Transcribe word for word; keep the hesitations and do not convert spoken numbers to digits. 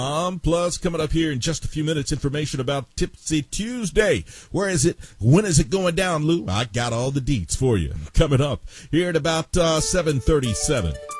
Um, plus, coming up here in just a few minutes, information about Tipsy Tuesday. Where is it? When is it going down, Lou? I got all the deets for you. Coming up here at about uh, seven thirty-seven.